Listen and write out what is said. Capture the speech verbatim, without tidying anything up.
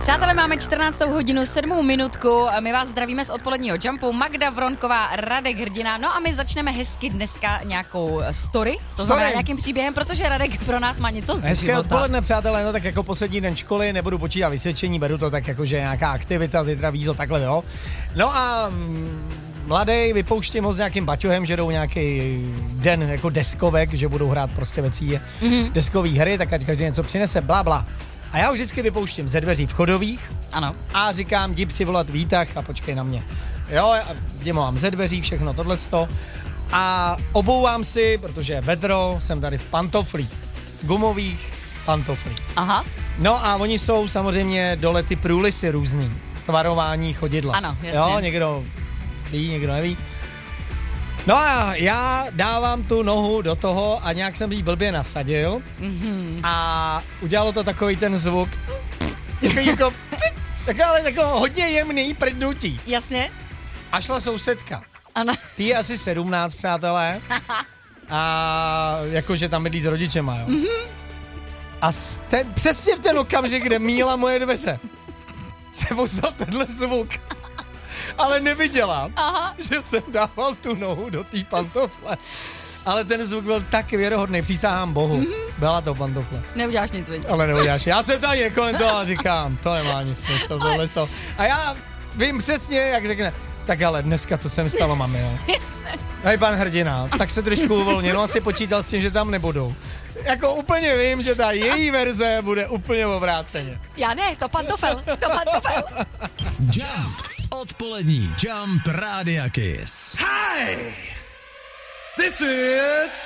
Přátelé, máme čtrnáctou hodinu, sedmou minutku, my vás zdravíme z odpoledního Jumpu, Magda Vronková, Radek Hrdina, no a my začneme hezky dneska nějakou story, to story. znamená nějakým příběhem, protože Radek pro nás má něco z Hezké života. odpoledne, přátelé, no tak jako poslední den školy, nebudu počítat vysvědčení, beru to tak jako, že nějaká aktivita, zítra výzva, takhle, jo. No a mladý vypouštím ho s nějakým baťohem, že jdou nějaký den jako deskovek, že budou hrát prostě ve třídě mm-hmm. deskový hry, tak ať každý něco přinese, bla, bla. A já už vždycky vypouštím ze dveří vchodových. Ano. A říkám, jdi si volat výtah a počkej na mě. Jo, jdi mám ze dveří, všechno tohleto. A obouvám si, protože je vedro, jsem tady v pantoflích, gumových pantoflích. Aha. No a oni jsou samozřejmě dole ty průlisy různý, tvarování chodidla. Ano, jasně. Jo, někdo ví, někdo neví. No a já dávám tu nohu do toho a nějak jsem jí blbě nasadil mm-hmm. a udělalo to takový ten zvuk, takový jako, tak ale jako hodně jemný prdnutí. Jasně. A šla sousedka. Ano. Ty je asi sedmnáct, přátelé. A jakože tam bydlí s rodičema, jo. Mm-hmm. A ten, přesně v ten okamžik, kde míla moje dveře, se ozval tenhle zvuk. Ale neviděla, Aha. že jsem dával tu nohu do té pantofle. Ale ten zvuk byl tak věrohodný, přísahám Bohu. Mm-hmm. Byla to pantofle. Neuděláš nic, vidíš. Ale neuděláš. Já jsem tady nekomentoval a říkám, to nemá nic smysl, tohle to. A já vím přesně, jak řekne, tak ale dneska, co se mi stalo, mami, jo. Jasně. Hej, pan Hrdina, tak se trošku uvolnil, no asi počítal s tím, že tam nebudou. Jako úplně vím, že ta její verze bude úplně obráceně. Já ne, to pantofel, to pantofel. Jump. Odpolední Jump Rádia Kiss. Hi! This is